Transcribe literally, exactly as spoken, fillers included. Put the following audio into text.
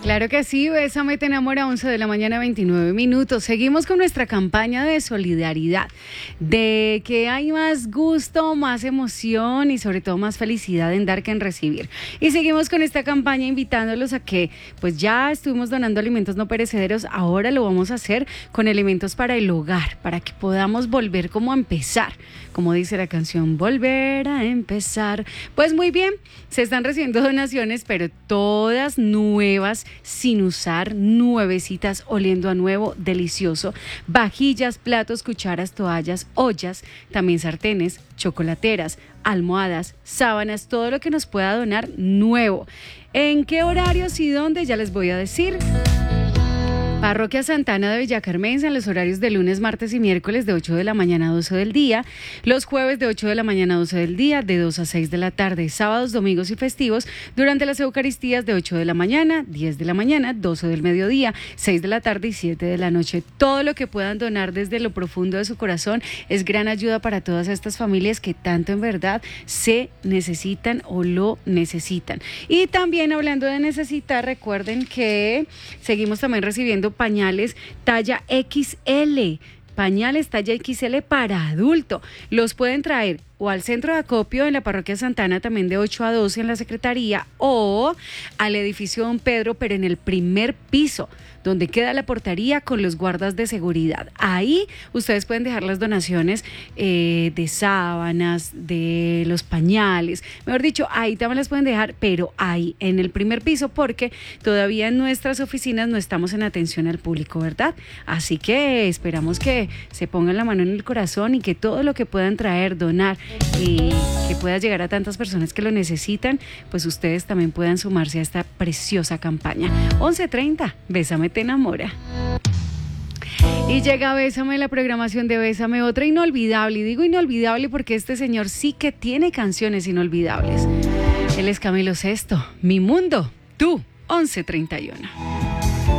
Claro que sí, Bésame te enamora, once de la mañana, veintinueve minutos. Seguimos con nuestra campaña de solidaridad, de que hay más gusto, más emoción y sobre todo más felicidad en dar que en recibir. Y seguimos con esta campaña invitándolos a que, pues ya estuvimos donando alimentos no perecederos, ahora lo vamos a hacer con alimentos para el hogar, para que podamos volver como a empezar, como dice la canción, volver a empezar. Pues muy bien, se están recibiendo donaciones, pero todas nuevas, sin usar, nuevecitas, oliendo a nuevo, delicioso. Vajillas, platos, cucharas, toallas, ollas, también sartenes, chocolateras, almohadas, sábanas, todo lo que nos pueda donar nuevo. ¿En qué horarios y dónde? Ya les voy a decir. Parroquia Santana de Villacarmenza, en los horarios de lunes, martes y miércoles de ocho de la mañana a doce del día, los jueves de ocho de la mañana a doce del día, de dos a seis de la tarde, sábados, domingos y festivos, durante las Eucaristías de ocho de la mañana, diez de la mañana, doce del mediodía, seis de la tarde y siete de la noche. Todo lo que puedan donar desde lo profundo de su corazón es gran ayuda para todas estas familias que tanto en verdad se necesitan o lo necesitan. Y también hablando de necesitar, recuerden que seguimos también recibiendo pañales talla equis ele, pañales talla equis ele para adulto. Los pueden traer o al centro de acopio en la parroquia Santana, también de ocho a doce en la secretaría, o al edificio Don Pedro, pero en el primer piso, donde queda la portería con los guardas de seguridad. Ahí ustedes pueden dejar las donaciones eh, de sábanas, de los pañales, mejor dicho, ahí también las pueden dejar, pero ahí en el primer piso, porque todavía en nuestras oficinas no estamos en atención al público, ¿verdad? Así que esperamos que se pongan la mano en el corazón y que todo lo que puedan traer, donar, y que pueda llegar a tantas personas que lo necesitan, pues ustedes también puedan sumarse a esta preciosa campaña. once treinta, Bésame te enamora. Y llega Bésame, la programación de Bésame, otra inolvidable. Y digo inolvidable porque este señor sí que tiene canciones inolvidables. Él es Camilo Sesto, Mi Mundo, Tú, once treinta y uno.